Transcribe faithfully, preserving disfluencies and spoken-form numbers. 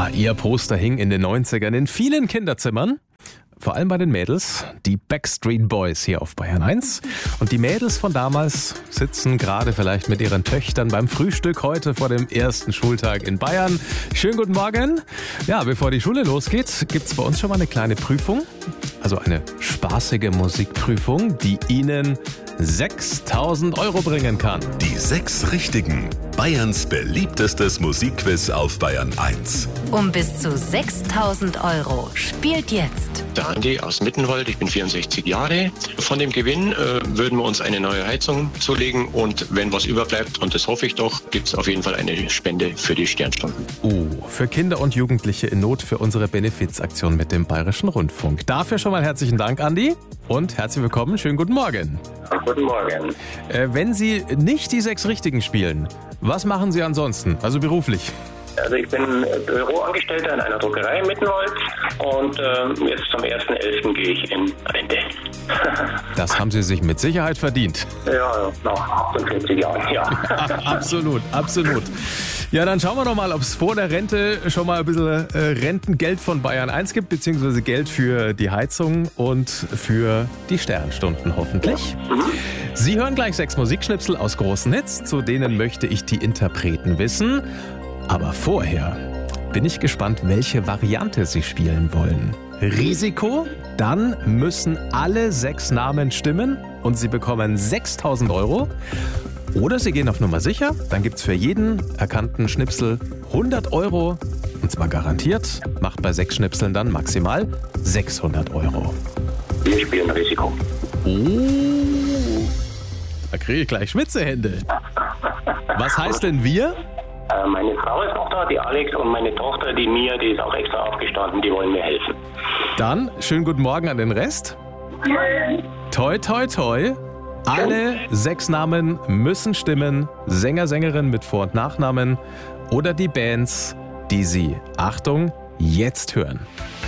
Ja, ihr Poster hing in den neunzigern in vielen Kinderzimmern. Vor allem bei den Mädels, die Backstreet Boys hier auf Bayern eins. Und die Mädels von damals sitzen gerade vielleicht mit ihren Töchtern beim Frühstück heute vor dem ersten Schultag in Bayern. Schönen guten Morgen. Ja, bevor die Schule losgeht, gibt's bei uns schon mal eine kleine Prüfung. Also eine spaßige Musikprüfung, die Ihnen sechstausend Euro bringen kann. Die sechs Richtigen. Bayerns beliebtestes Musikquiz auf Bayern eins. Um bis zu sechstausend Euro. Spielt jetzt. Der Andi aus Mittenwald, ich bin vierundsechzig Jahre. Von dem Gewinn äh, würden wir uns eine neue Heizung zulegen und wenn was überbleibt, und das hoffe ich doch, gibt es auf jeden Fall eine Spende für die Sternstunden. Oh, für Kinder und Jugendliche in Not für unsere Benefizaktion mit dem Bayerischen Rundfunk. Dafür schon mal herzlichen Dank, Andi, und herzlich willkommen. Schönen guten Morgen. Guten Morgen. Äh, wenn Sie nicht die sechs Richtigen spielen, was machen Sie ansonsten, also beruflich? Also ich bin Büroangestellter in einer Druckerei in Mittenwald und äh, jetzt zum ersten elften gehe ich in Rente. Das haben Sie sich mit Sicherheit verdient. Ja, nach achtundvierzig Jahren, ja. Absolut, absolut. Ja, dann schauen wir doch mal, ob es vor der Rente schon mal ein bisschen äh, Rentengeld von Bayern eins gibt, beziehungsweise Geld für die Heizung und für die Sternstunden hoffentlich. Mhm. Sie hören gleich sechs Musikschnipsel aus großen Hits, zu denen möchte ich die Interpreten wissen. Aber vorher bin ich gespannt, welche Variante Sie spielen wollen. Risiko, dann müssen alle sechs Namen stimmen und Sie bekommen sechstausend Euro. Oder Sie gehen auf Nummer sicher, dann gibt es für jeden erkannten Schnipsel hundert Euro. Und zwar garantiert, macht bei sechs Schnipseln dann maximal sechshundert Euro. Wir spielen Risiko. Oh, da kriege ich gleich Schwitzehände. Was heißt denn wir? Meine Frau ist noch da, die Alex, und meine Tochter, die Mia, die ist auch extra aufgestanden, die wollen mir helfen. Dann schönen guten Morgen an den Rest. Toi, toi, toi. Alle sechs Namen müssen stimmen. Sänger, Sängerin mit Vor- und Nachnamen oder die Bands, die Sie, Achtung, jetzt hören.